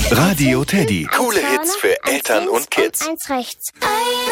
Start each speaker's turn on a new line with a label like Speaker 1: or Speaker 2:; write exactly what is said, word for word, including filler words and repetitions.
Speaker 1: Radio Teddy. Coole Hits für Eltern und Kids.
Speaker 2: Eins rechts.